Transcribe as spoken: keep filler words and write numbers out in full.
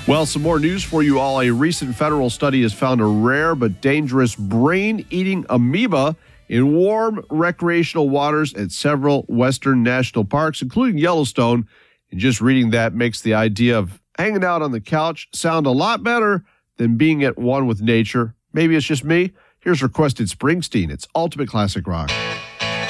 Well, some more news for you all. A recent federal study has found a rare but dangerous brain-eating amoeba in warm recreational waters at several western national parks, including Yellowstone. And just reading that makes the idea of hanging out on the couch sound a lot better than being at one with nature. Maybe it's just me. Here's Requested Springsteen. It's Ultimate Classic Rock.